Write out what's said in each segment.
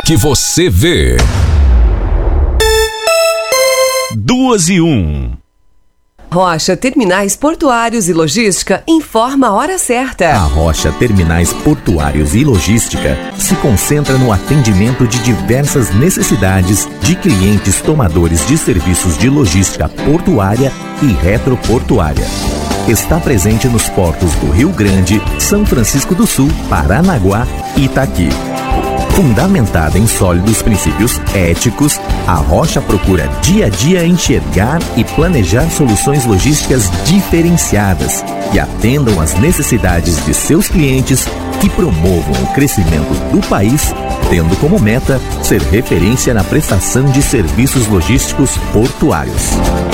que você vê. 2:01. Rocha Terminais Portuários e Logística informa a hora certa. A Rocha Terminais Portuários e Logística se concentra no atendimento de diversas necessidades de clientes tomadores de serviços de logística portuária e retroportuária. Está presente nos portos do Rio Grande, São Francisco do Sul, Paranaguá e Itaqui. Fundamentada em sólidos princípios éticos, a Rocha procura dia a dia enxergar e planejar soluções logísticas diferenciadas que atendam às necessidades de seus clientes, que promovam o crescimento do país, tendo como meta ser referência na prestação de serviços logísticos portuários.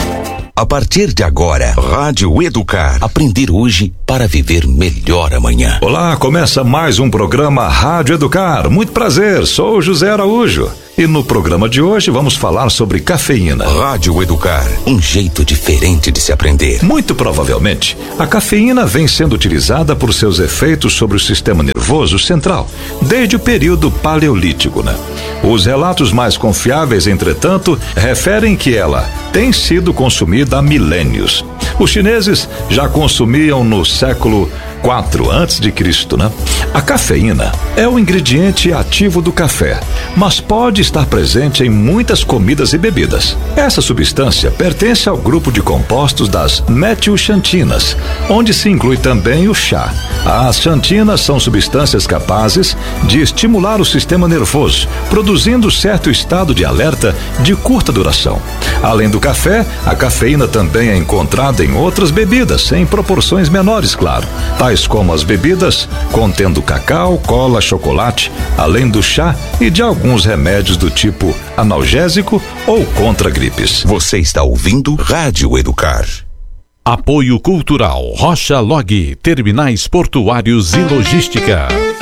A partir de agora, Rádio Educar. Aprender hoje para viver melhor amanhã. Olá, começa mais um programa Rádio Educar. Muito prazer, sou José Araújo. E no programa de hoje vamos falar sobre cafeína. Rádio Educar, um jeito diferente de se aprender. Muito provavelmente, a cafeína vem sendo utilizada por seus efeitos sobre o sistema nervoso central, desde o período paleolítico, né? Os relatos mais confiáveis, entretanto, referem que ela tem sido consumida há milênios. Os chineses já consumiam no século IV a.C., né? A cafeína é o ingrediente ativo do café, mas pode estar presente em muitas comidas e bebidas. Essa substância pertence ao grupo de compostos das metilxantinas, onde se inclui também o chá. As xantinas são substâncias capazes de estimular o sistema nervoso, produzindo certo estado de alerta de curta duração. Além do café, a cafeína também é encontrada em outras bebidas, em proporções menores, claro, tais como as bebidas contendo cacau, cola, chocolate, além do chá e de alguns remédios do tipo analgésico ou contra gripes. Você está ouvindo Rádio Educar. Apoio Cultural Rocha Log, Terminais Portuários e Logística.